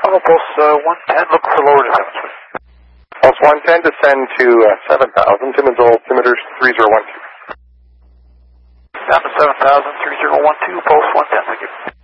Pulse 110, look for lower descent. Pulse 110, descend to 7,000, Timmins altimeter 3012. Down to 7,000, 3012, Pulse 110, thank you.